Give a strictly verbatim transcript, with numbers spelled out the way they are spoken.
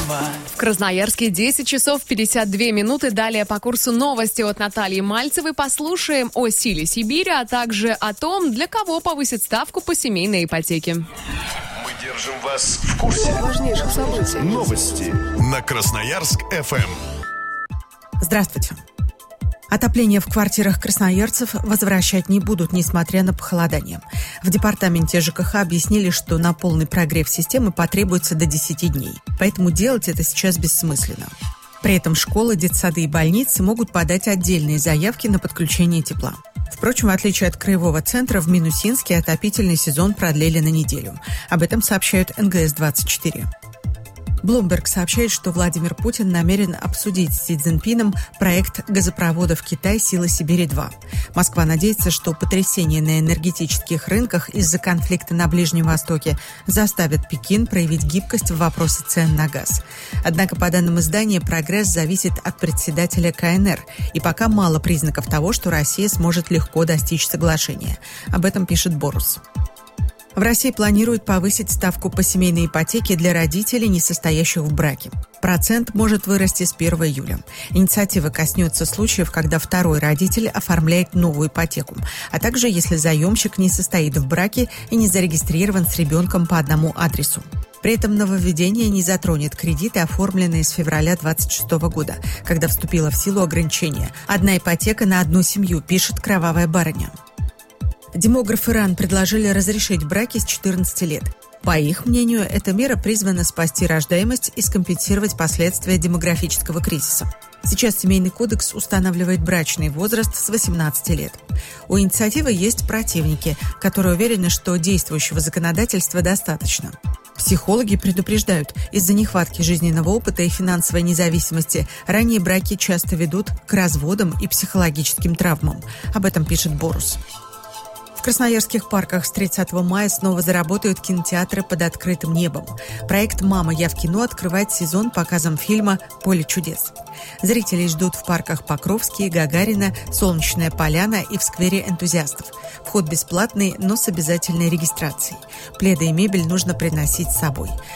В Красноярске десять часов пятьдесят две минуты. Далее по курсу новости от Натальи Мальцевой послушаем о силе Сибири, а также о том, для кого повысит ставку по семейной ипотеке. Мы держим вас в курсе важнейших событий. Новости на Красноярск-эф эм. Здравствуйте. Отопление в квартирах красноярцев возвращать не будут, несмотря на похолодание. В департаменте ЖКХ объяснили, что на полный прогрев системы потребуется до десяти дней. Поэтому делать это сейчас бессмысленно. При этом школы, детсады и больницы могут подать отдельные заявки на подключение тепла. Впрочем, в отличие от краевого центра, в Минусинске отопительный сезон продлили на неделю. Об этом сообщают эн гэ эс двадцать четыре. Bloomberg сообщает, что Владимир Путин намерен обсудить с Си Цзиньпином проект газопровода в Китай «Сила Сибири-два». Москва надеется, что потрясения на энергетических рынках из-за конфликта на Ближнем Востоке заставят Пекин проявить гибкость в вопросе цен на газ. Однако, по данным издания, прогресс зависит от председателя ка эн эр, и пока мало признаков того, что Россия сможет легко достичь соглашения. Об этом пишет Борус. В России планируют повысить ставку по семейной ипотеке для родителей, не состоящих в браке. Процент может вырасти с первого июля. Инициатива коснется случаев, когда второй родитель оформляет новую ипотеку, а также если заемщик не состоит в браке и не зарегистрирован с ребенком по одному адресу. При этом нововведение не затронет кредиты, оформленные с февраля двадцать шестого года, когда вступило в силу ограничение. Одна ипотека на одну семью, пишет «Кровавая барыня». Демографы РАН предложили разрешить браки с четырнадцати лет. По их мнению, эта мера призвана спасти рождаемость и скомпенсировать последствия демографического кризиса. Сейчас Семейный кодекс устанавливает брачный возраст с восемнадцати лет. У инициативы есть противники, которые уверены, что действующего законодательства достаточно. Психологи предупреждают, из-за нехватки жизненного опыта и финансовой независимости ранние браки часто ведут к разводам и психологическим травмам. Об этом пишет Борус. В красноярских парках с тридцатого мая снова заработают кинотеатры под открытым небом. Проект «Мама, я в кино» открывает сезон показом фильма «Поле чудес». Зрителей ждут в парках Покровские, Гагарина, Солнечная поляна и в сквере энтузиастов. Вход бесплатный, но с обязательной регистрацией. Пледы и мебель нужно приносить с собой.